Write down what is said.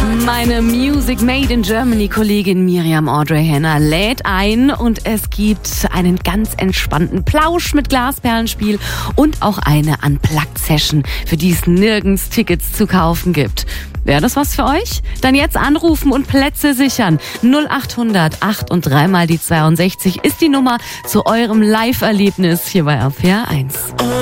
Meine Music Made in Germany Kollegin Miriam Audrey Henner lädt ein und es gibt einen ganz entspannten Plausch mit Glasperlenspiel und auch eine Unplugged-Session, für die es nirgends Tickets zu kaufen gibt. Wäre das was für euch? Dann jetzt anrufen und Plätze sichern. 0800 8 und 3 mal die 62 ist die Nummer zu eurem Live-Erlebnis hier bei RPR 1.